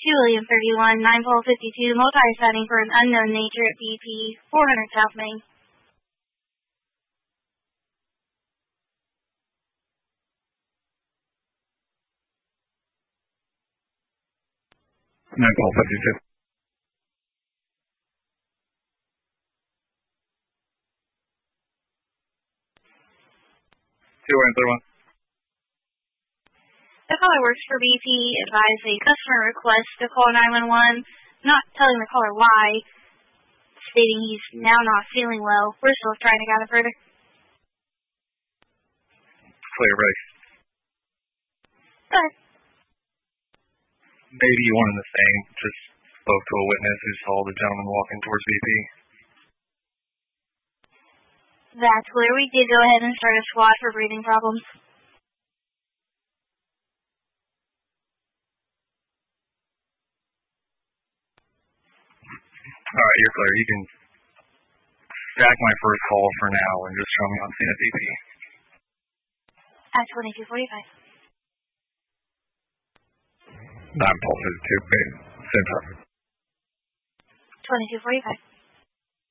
William 31, 9 Pole 52, multi-sighting for an unknown nature at BP 400 South Main. 9 Pole 52. 2 William 31. The caller works for BP. Advise a customer request to call 911, not telling the caller why, stating he's now not feeling well. We're still trying to gather further. Clear, ready. Go ahead. Maybe one and the same. Just spoke to a witness who saw the gentleman walking towards BP. That's clear. We did go ahead and start a squad for breathing problems. All right, you're clear. You can stack my first call for now and just show me on scene at BP. At 2245. 9 Pole 52. Same time. 2245.